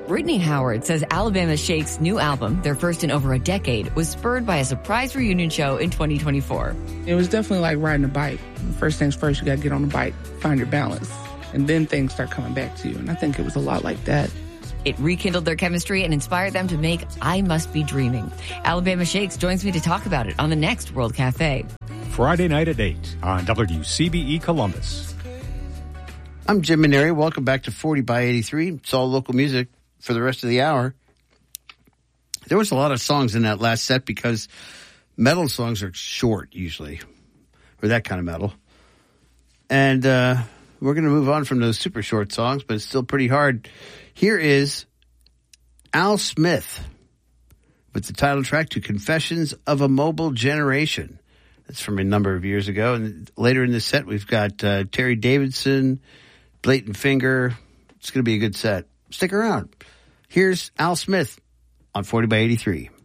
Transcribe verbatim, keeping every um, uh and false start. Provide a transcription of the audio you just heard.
Brittany Howard says Alabama Shake's new album, their first in over a decade, was spurred by a surprise reunion show in twenty twenty-four. It was definitely like riding a bike. First things first, you got to get on the bike, find your balance, and then things start coming back to you. And I think it was a lot like that. It rekindled their chemistry and inspired them to make I Must Be Dreaming. Alabama Shakes joins me to talk about it on the next World Cafe. Friday night at eight on W C B E Columbus. I'm Jim Maneri. Welcome back to forty by eighty-three. It's all local music for the rest of the hour. There was a lot of songs in that last set because metal songs are short usually, or that kind of metal. And uh, we're going to move on from those super short songs, but it's still pretty hard. Here is Al Smith with the title track to Confessions of a Mobile Generation. That's from a number of years ago. And later in the set, we've got uh, Terry Davidson, Blatant Finger. It's going to be a good set. Stick around. Here's Al Smith on forty by eighty-three.